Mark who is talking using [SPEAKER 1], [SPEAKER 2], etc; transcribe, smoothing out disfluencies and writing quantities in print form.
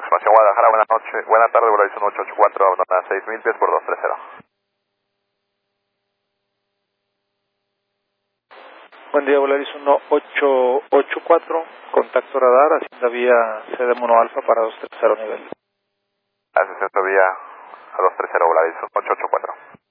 [SPEAKER 1] aproximación Guadalajara, buenas noches, buenas tardes, Volaris 1884, abandona 6000 pies por 230.
[SPEAKER 2] Buen día, Volaris 1884, contacto radar, hacienda vía CD Mono Alfa para 230 nivel.
[SPEAKER 1] Ascenso vía a 230, Volaris 1884.